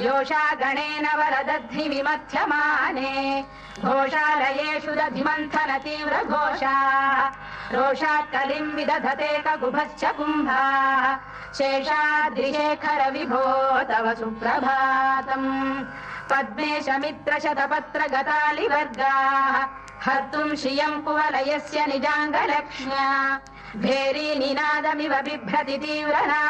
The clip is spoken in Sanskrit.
योषा गणेन वरदध्नि विमथ्यमाने घोषालयेषु दधिमन्थन तीव्र घोषाः रोषात् कलिम् विदधते ककुभश्च कुम्भाः शेषाद्रिशेखर विभो तव सुप्रभातम् पद्मेश मित्र शतपत्र गतालिवर्गाः हर्तुम् श्रियम् कुवलयस्य निजाङ्गलक्ष्म्या भेरी निनादमिव बिभ्रति तीव्रना